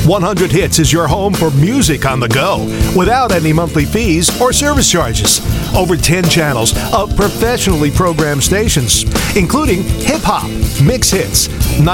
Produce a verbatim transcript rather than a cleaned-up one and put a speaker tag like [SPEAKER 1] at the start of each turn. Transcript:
[SPEAKER 1] one hundred Hits is your home for music on the go without any monthly fees or service charges. Over ten channels of professionally programmed stations, including hip hop, mix hits,